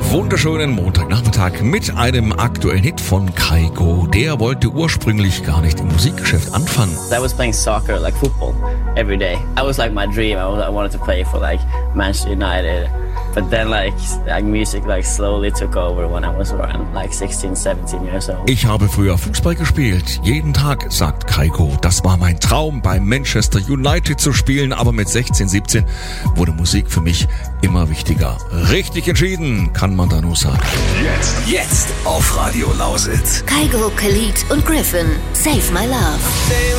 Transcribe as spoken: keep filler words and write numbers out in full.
wunderschönen Montagnachmittag mit einem aktuellen Hit von Kygo. Der wollte ursprünglich gar nicht im Musikgeschäft anfangen. I was playing soccer, like football, every day. That was like my dream. I, was, I wanted to play for like Manchester United. But then like, like music like slowly took over when I was around like sixteen, seventeen years old. Ich habe früher Fußball gespielt. Jeden Tag, sagt Kygo. Das war mein Traum, bei Manchester United zu spielen. Aber mit sechzehn, siebzehn wurde Musik für mich immer wichtiger. Richtig entschieden, kann man da nur sagen. Jetzt, jetzt auf Radio Lausitz. Kygo, Khalid und Griffin. Save My Love.